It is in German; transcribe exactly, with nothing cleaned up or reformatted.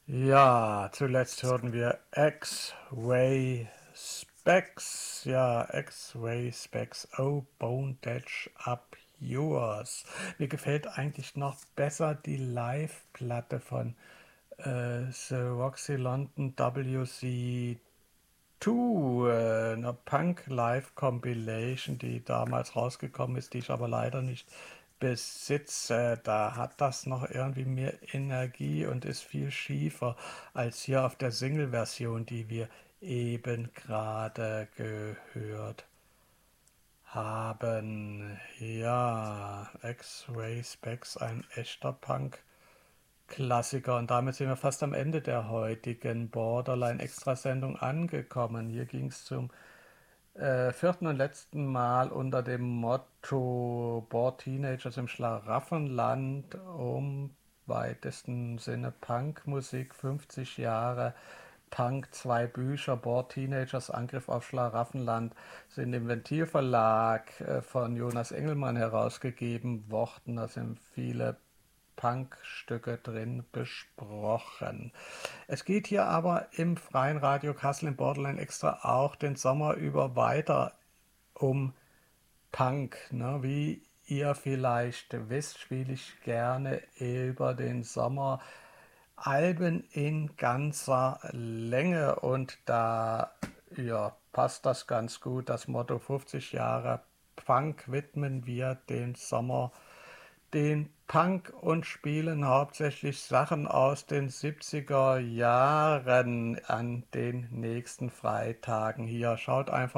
Ja, zuletzt hörten wir X-Ray Specs. Ja, X-Ray Specs. Oh, Bone Dash Up Yours. Mir gefällt eigentlich noch besser die Live-Platte von äh, The Roxy London W C zwei, äh, eine Punk Live Compilation, die damals rausgekommen ist, die ich aber leider nicht besitze. Da hat das noch irgendwie mehr Energie und ist viel schiefer als hier auf der Single-Version, die wir eben gerade gehört haben. Ja, X-Ray Specs, ein echter Punk-Klassiker. Und damit sind wir fast am Ende der heutigen Borderline-Extrasendung angekommen. Hier ging es zum äh, vierten und letzten Mal unter dem Motto Bored Teenagers im Schlaraffenland um weitesten Sinne Punkmusik, fünfzig Jahre Punk, zwei Bücher, Bored Teenagers, Angriff auf Schlaraffenland, sind im Ventilverlag äh, von Jonas Engelmann herausgegeben worden. Da sind viele Punkstücke drin besprochen. Es geht hier aber im Freien Radio Kassel im Borderline Extra auch den Sommer über weiter um Punk. Ne? Wie ihr vielleicht wisst, spiele ich gerne über den Sommer Alben in ganzer Länge und da ja, passt das ganz gut. Das Motto fünfzig Jahre Punk widmen wir den Sommer den Punk und spielen hauptsächlich Sachen aus den siebziger Jahren an den nächsten Freitagen hier. Schaut einfach